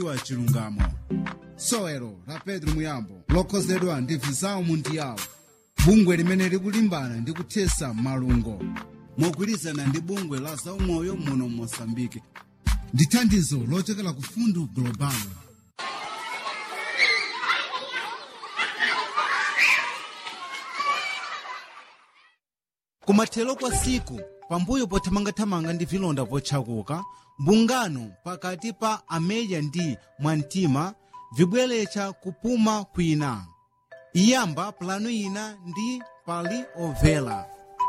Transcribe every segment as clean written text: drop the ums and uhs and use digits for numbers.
wa chilungamo sowelo la Pedro Muyambo lokhozedwa ndi Visao Mundial, bungwe limene likulimbana ndi kuthesa malungo mogwirizana ndi bungwe la zaumoyo muno Mozambique ndi thandizo lochokera ku Fundo Global. Kumathelo kwa siku, pambuyo pothamangathamanga ndi vilonda potchakuka, mbungano pakati pa Amelia ndi Mwantima vibweretsa kupuma kwina. Iyamba plano ina ndi pali ovela.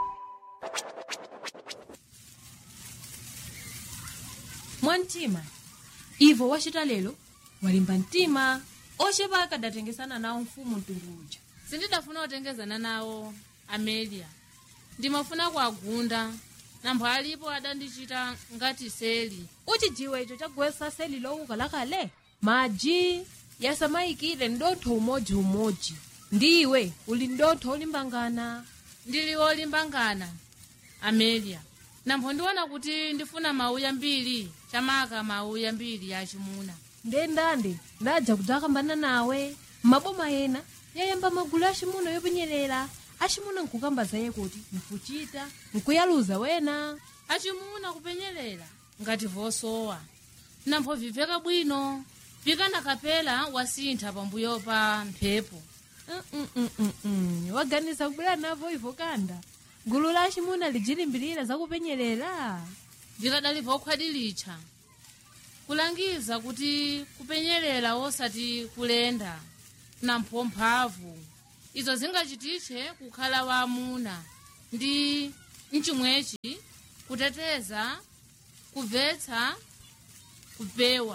Mwantima, ivo wachita lero walimba mtima ochepa akadatengesana nawo mfumu mtunguja. Sindidafuna kutengezana nawo Amelia, ndimafuna kuagunda nambo alipo adandichita ngati seli. Uchijiwe icho chagwesa seli lowuka lakale maji yasamayikile ndotho umoji ndiwe uli ndotho olimbangana. Ndili olimbangana Amelia, nambo ndiona kuti ndifuna mauya mbiri chamaka mauya mbiri ya chimuna. Ndendande ndaja kudzakambana nawe maboma ena yayamba magulu achimuna yopenyerera achimuna nkukamba zaye kuti nkuchita nkuyaluza wena achimuna kupenyerera ngati vosowa nambo viveka bwino vikana kapela wasintha pambuyo pa mphepo. Waganiza kubwera navo ivo kanda gulu la achimuna lijilimbirira zakupenyerera vikadali vokhwadilitcha kulangiza kuti kupenyerera osati kulenda nampo mphavu izo zingachitiche kukhala waamuna ndi mchimwechi kuteteza kubvetsa kupewa.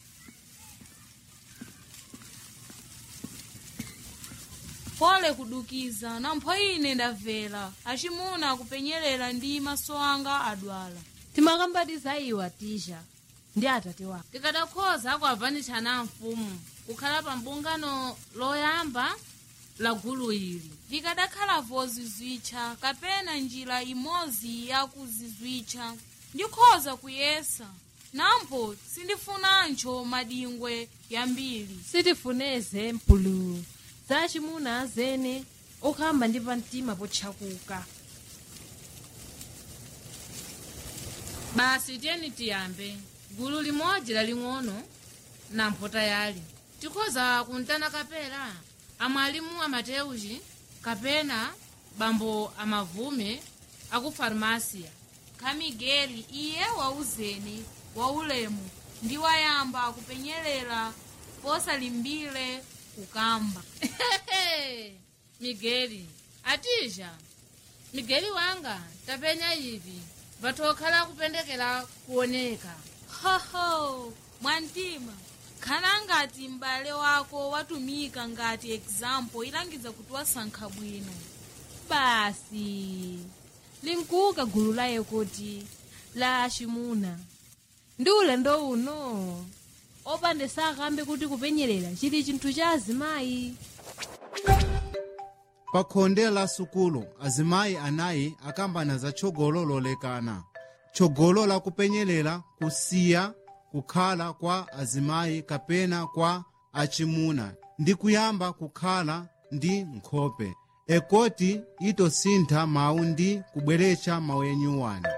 Pole kudukiza nampho ine ndavela achimuna kupenyerera ndi maso anga adwala. timakambatiza iwa tisha ndi atate wako Tikadakhoza kuavanitsa na mfumu kukhala pa mbungano loyamba la gulu ili. Likadakhala vozizwitcha kapena njira imodzi yakuzizwitcha ndikhoza kuyesa nampo sindifunancho madingwe yambiri. sitifuneze mpulu za achimuna azene okhamba ndi pamtima potchakuka. Basi tiyeni tiyambe gulu limodzi laling'ono nampo tayali tikhoza kuntana kapela amwalimu amateuchi kapena bambo amavume aku farmasia. Kamigeli iye wauzeni waulemu ndi wayamba kupenyerera posalimbire kukamba. Migeli atija Migeli wanga tapenya ivi vatokhala kupendekera kuoneka. Hoho, Mwantima, khala ngati m'bale wako watumika ngati example ilangiza kuti wasankha bwino. Basi linkuka gulu laye kuti la achimuna ndi ulendo uno opande sakambe kuti kupenyerera chili chinthu cha azimayi. Pa khonde la sukulu azimayi anayi akambana za tchogolo lolekana. Tchogolo la kupenyerera kusiya kukhala kwa azimayi kapena kwa achimuna ndi kuyamba kukhala ndi nkhope. Ekoti itosintha mawu ndi kubweretsa mawu enyuwani.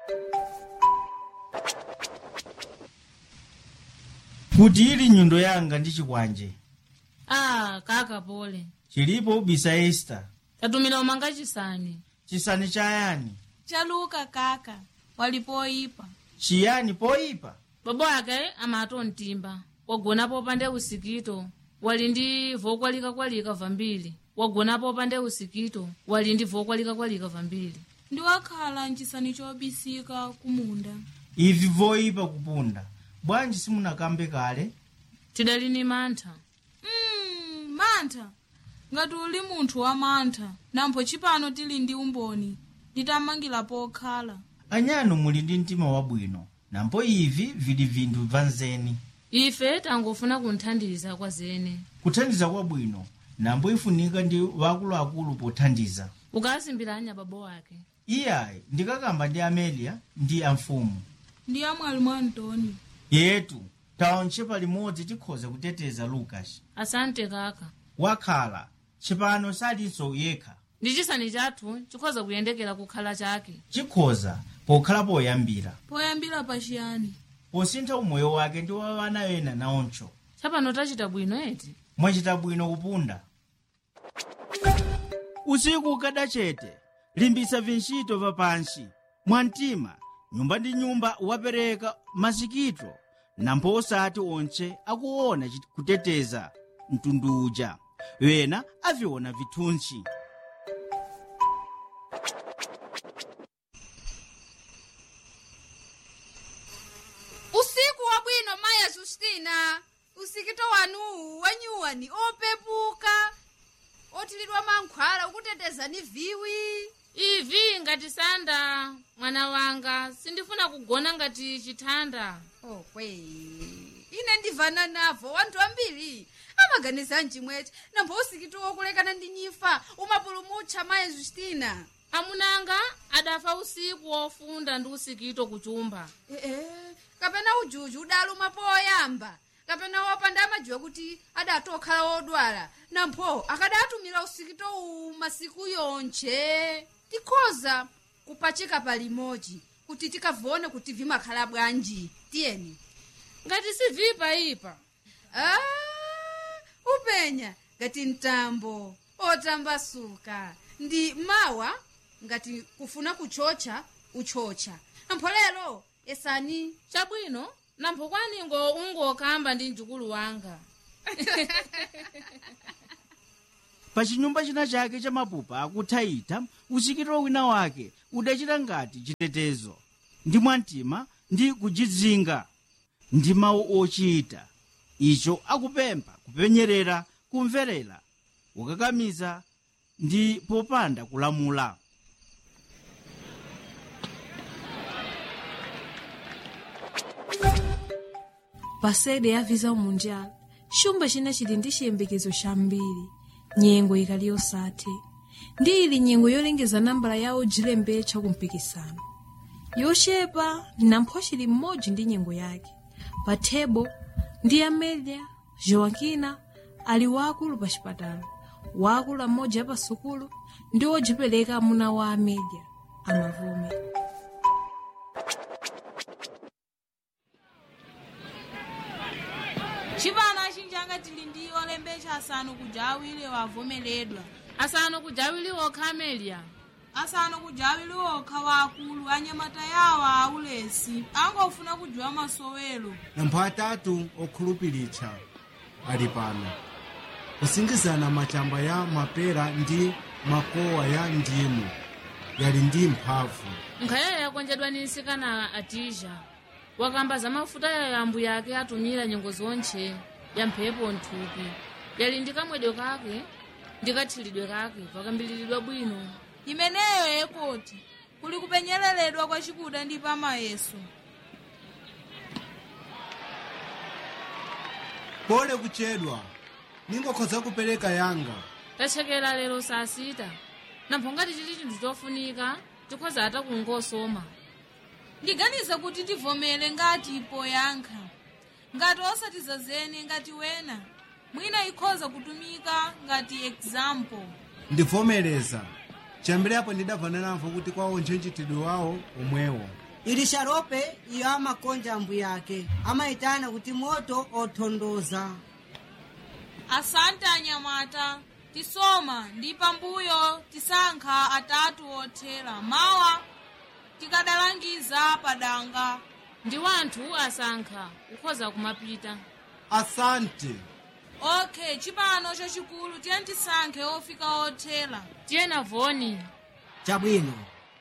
Kuti ili nyundo yanga ndi chikwanje Kaka pole chilipo ubisa Esther. tatumira umanga chisani. Chisani chayani Chaluka kaka, walipoipa. chiyani poipa. Babo ake amato mtimba wagonapo pande usikito wali ndi vokwalika vambiri. Wagonapo pande usikito wali ndi vokwalika vambiri. Ndiwakhala nchisani chobisika kumunda. Ivi voipa kupunda bwanji simunakambe kale. Tidali ni mantha. Mantha ngati uli munthu wa mantha nampo chipano tili ndi umboni nditamangira pokhala. Anyano muli ndi mtima wabwino nampo ivi vili vinthu vanzeni. Ife tangofuna kunthandiza kwa zene. Kuthandiza kwabwino nampo ifunika ndi wakuluakulu pothandiza. Ukasimbiranya babo wake. Iyayi ndikakamba ndi Amelia ndi amfumu. Ndi amwalimu Antoni. Yetu taonche palimodzi tikhoza kuteteza lucas. asante kaka. wakhala chipano salinso yekha. ndi chisani chathu chikhoza kuyendekera kukhala chake. chikhoza pokhala poyambira pachiyani posintha umoyo wake ndi wa wana ena naoncho. tsapano tachita bwino eti. mwachita bwino kupunda. usiku ukadachete limbisa vintchito vapansi mwamtima nyumba ndi nyumba wapereka masikito nampo osati onche akuona kuteteza mtundu uja wena aviona vithunsi. usiku wabwino maya Justina. usikito wanuwu wanyuwani opepuka otilidwa mankhwala ukuteteza ni viwi ivi ngati sanda mwana wanga sindifuna kugona ngati chithanda. okwe ine ndivana navo wanthu ambiri amaganiza mchimwete nambo usikito wokulekana ndi nyifa umapulumutcha maya Justina. amunanga adafa usiku wofunda ndi usikito kuchumba. kapena ujuju udaluma poyamba kapena wopanda amajiwa kuti adatokhala wodwala nampho akadatumira usikito uwu masiku yonche. tikhoza kupachika palimodzi kuti tikavone kuti vimakhala bwanji tiyeni. ngati sivipa ipa. upenya ngati mtambo otambasuka ndi mawa ngati kufuna kuchocha uchocha nampho lero esani chabwino nampho kwaningo ungokamba ndi mjukulu wanga. pa chinyumba china chake cha mapupa akuthaitha usikito wina wake udachita ngati chitetezo ndi mwamtima ndi kujidzinga ndi mawu ochita icho akupempha kupenyerera kumverera kukakamiza ndi popanda kulamula. pasede yaviza umunjala chumba china chili ndi chiyembekezo chambiri nyengo ikali yosathe ndi ili nyengo yolengeza nambala yawo jilembetcha kumpikisano yochepa nampho chili mmodzi ndi nyengo yake pa thebo ndi Amelia Joaquina ali wakulu pa chipatala wakulu amodzi apa sukulu ndi ojipereka amuna wa Amelia amavume. chipano achinjanga tili ndi olembecha asanu kuja awiri wavomeledwa. asanu kuja awiri okha Amelia. asanu kuja awiri okha wakulu anyamata yawo aulesi angofuna kujiwa masowelo. nampho atatu okhulupiritsha ali pano kusingizana machamba ya mapera ndi makowa ya ndimu yali ndi mphamvu. nkhaya yakonjedwa ni nsikana atija wakamba za mafuta ya yambu yake atumira nyengo zonche ya mphepo nthupi yali ndi kamwedwe kake ndi kathilidwe kake pakambililidwa bwino. imeneyo yekoti kuli kupenyeleredwa kwa chikuda ndi pamayeso. pole kuchedwa ningokhoza kupereka yanga. tachekera lero saa 6 nampho ngati chili chinthu chofunika tikhoza ata kungosoma. ndiganiza kuti tivomere ngati poyankha ngati osatizazene ngati wena mwina ikhoza kutumika ngati example. ndivomereza chambirapo ndidavana namvo kuti kwaonje mchitidwe wawo omwewo. ili sharope iyo amakonja ambu yake amayitana kuti moto othondoza. asante anyamata tisoma ndi pambuyo tisankha atatu othera mawa tikadalangiza padanga. ndi wanthu asankha ukhoza kumapita. asante. okay chipano chachikulu tiye tisankhe ofika othera. tiyena voni. chabwino.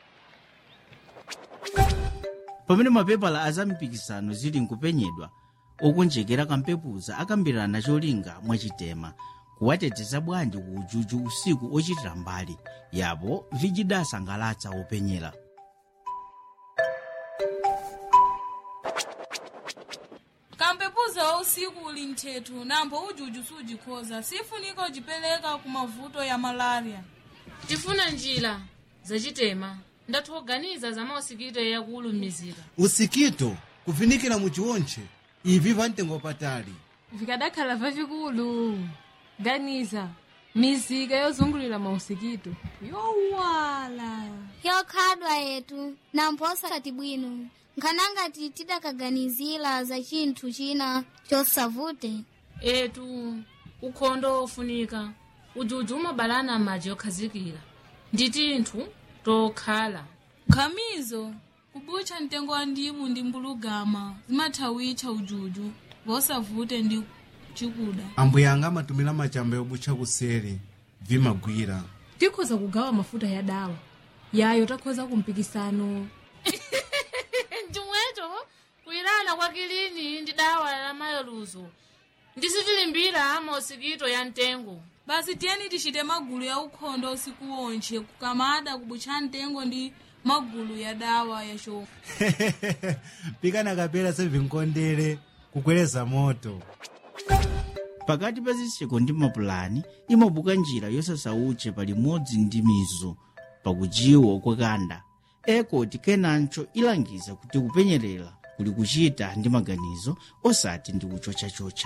pamene mapepala azampikisano zili nkupenyedwa okonjekera kampepuza akambirana cholinga mwachitema kuwateteza bwanji ku ujuju usiku ochitira mbali yapo vijidasangalatsa openyera. kampepuza usiku uli nthethu nambo ujuju sujikhoza sifunika ujipereka ku mavuto ya malaria. tifuna njira zachitema ndathu oganiza za mausikito yakuulumizika. usikito kuvinikira muchiwonche ivi pamtengo patali. vikadakhala vavikulu ganiza mizika yozungulira mausikito yowala yokhadwa yetu na mphosati bwino nkhanangati tidakaganizira za chinthu china chosavute. etu ukhondo ofunika ujuju umabalana madzi okhazikira ndi tinthu tokhala nkhamizo kubucha mtengo wa ndimu ndi mbulugama zimathawitcha ujuju vosavute ndi chikuda. ambuya anga amatumira machamba yobutcha kuseri vimagwira. tikhoza kugawa mafuta ya dawa yayo takhoza kumpikisano chimwecho kuyirana kwa kilini ndi dawa la mayeluzo ndisitilimbira mausikito ya mtengo. basi tiyeni tichite magulu ya ukhondo usiku wonche kukamada kubucha mtengo ndi magulu ya dawa ya shofu. pikana kapera sevinkondere kukweleza moto. pakati pa zitseko ndi mapulani imabuka njira yosasauche palimodzi ndi mizo pakujiwa kwakanda ekoti kenancho ilangiza kuti kupenyerera kuli kuchita ndi maganizo osati ndi kuchochachocha.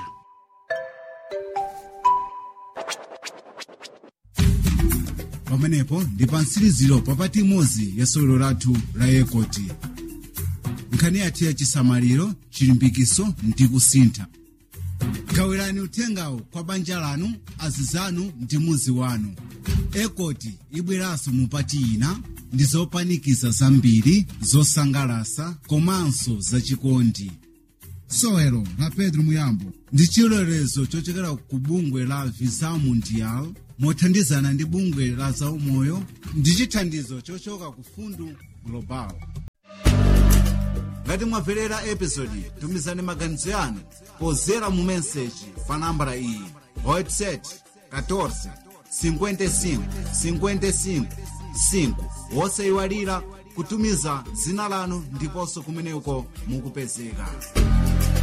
pamenepo ndi pa mtsiriziro papati imodzi ya sewero lathu la ekoti. nkhani yathu ya chisamaliro chilimbikiso ndi kusintha. gawirani uthengawo kwa banja lanu, azizanu ndi muzi wanu. ekoti ibweranso mupati ina ndi zopanikiza zambiri zosangalasa komanso zachikondi. sewero la Pedro Muyambo ndi chilolezo chochokera ku bungwe la Visa Mundial mothandizana ndi bungwe la zaumoyo ndi chithandizo chochoka ku Fundu Global. ngati mwamverera episodi tumizani maganizo yanu pozera mu meseji pa nambala iyi WhatsApp 14 55 55 5 wosayiwalira kutumiza dzina lanu ndiponso kumeneko mukupezeka.